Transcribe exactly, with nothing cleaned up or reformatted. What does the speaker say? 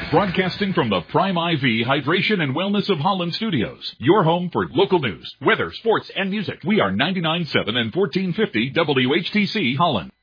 Broadcasting from the Prime I V Hydration and Wellness of Holland Studios, your home for local news, weather, sports, and music. We are ninety-nine point seven and fourteen fifty W H T C Holland.